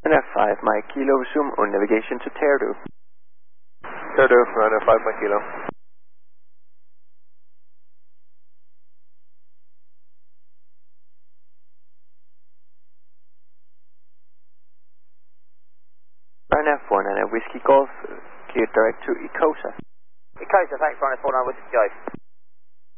F5 Mike Kilo, resume on navigation to Terdu. Terdu, Ryanair 5 Mike Kilo. Ryanair 49 Whiskey Golf, cleared direct to Ikosa. Ikosa, thanks, Ryanair 49 Whiskey Golf.